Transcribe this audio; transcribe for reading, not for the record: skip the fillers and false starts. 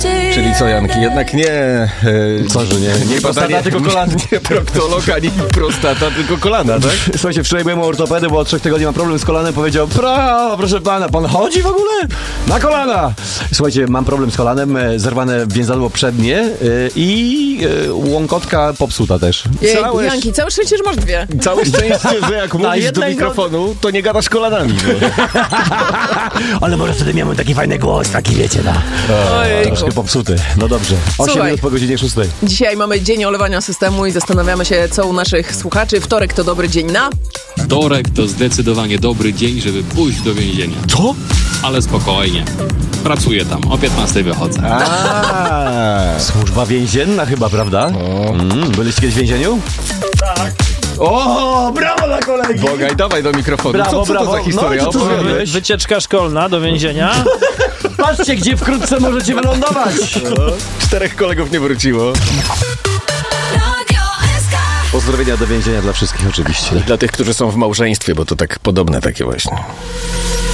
Czyli co, Janki, jednak nie... Co, że nie prostata, tylko kolana. Nie proktolog, ani prostata, tylko kolana, tak? Słuchajcie, wczoraj byłem u ortopedy, bo od 3 tygodni mam problem z kolanem. Powiedział, proszę pana, pan chodzi w ogóle? Na kolana! Słuchajcie, mam problem z kolanem, zerwane więzadło przednie i łąkotka popsuta też. Janki, całe szczęście, że masz dwie. Całe szczęście, że jak mówisz do jednej mikrofonu, to nie gadasz kolanami. No. Ale może wtedy miałem taki fajny głos, taki wiecie, troszkę popsuty. No dobrze, 8 minut po godzinie 6. Dzisiaj mamy dzień olewania systemu i zastanawiamy się, co u naszych słuchaczy. Wtorek to dobry dzień na... Wtorek to zdecydowanie dobry dzień, żeby pójść do więzienia. Co? Ale spokojnie. Pracuję tam, o 15 wychodzę. Służba więzienna chyba, prawda? Byliście kiedyś w więzieniu? Tak. O, brawo dla kolegi! Bogaj, dawaj do mikrofonu. Brawo, co to za historia? No, Opowiadałeś? Wycieczka szkolna do więzienia. Patrzcie, gdzie wkrótce możecie wylądować. 4 kolegów nie wróciło. Pozdrowienia do więzienia dla wszystkich oczywiście. Dla tych, którzy są w małżeństwie, bo to tak podobne takie właśnie.